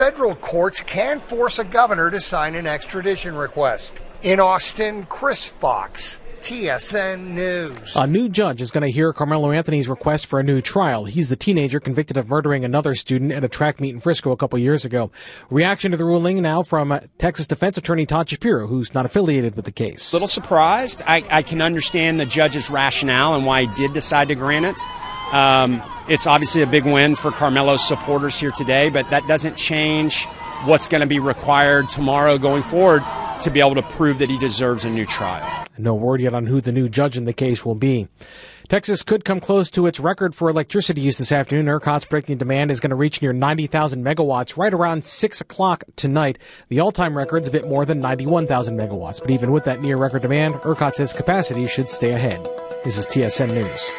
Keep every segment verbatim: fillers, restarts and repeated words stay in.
Federal courts can force a governor to sign an extradition request. In Austin, Chris Fox, T S N News. A new judge is going to hear Carmelo Anthony's request for a new trial. He's the teenager convicted of murdering another student at a track meet in Frisco a couple years ago. Reaction to the ruling now from Texas defense attorney Todd Shapiro, who's not affiliated with the case. Little surprised. I, I can understand the judge's rationale and why he did decide to grant it. Um, it's obviously a big win for Carmelo's supporters here today, but that doesn't change what's going to be required tomorrow going forward to be able to prove that he deserves a new trial. No word yet on who the new judge in the case will be. Texas could come close to its record for electricity use this afternoon. ERCOT's breaking demand is going to reach near ninety thousand megawatts right around six o'clock tonight. The all-time record's a bit more than ninety-one thousand megawatts. But even with that near-record demand, ERCOT says capacity should stay ahead. This is T S N News.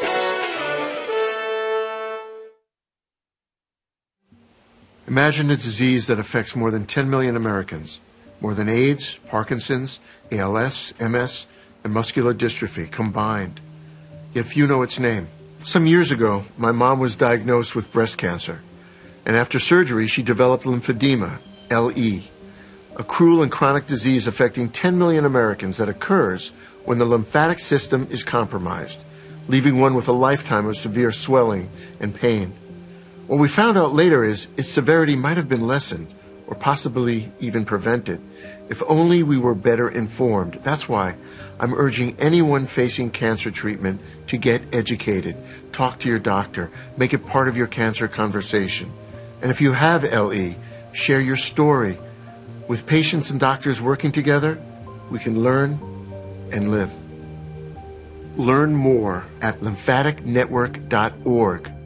Imagine a disease that affects more than ten million Americans. More than AIDS, Parkinson's, A L S, M S, and muscular dystrophy combined. Yet few know its name. Some years ago, my mom was diagnosed with breast cancer. And after surgery, she developed lymphedema, L E, a cruel and chronic disease affecting ten million Americans that occurs when the lymphatic system is compromised, leaving one with a lifetime of severe swelling and pain. What we found out later is its severity might have been lessened, or possibly even prevented, if only we were better informed. That's why I'm urging anyone facing cancer treatment to get educated. Talk to your doctor. Make it part of your cancer conversation. And if you have L E, share your story. With patients and doctors working together, we can learn and live. Learn more at lymphatic network dot org.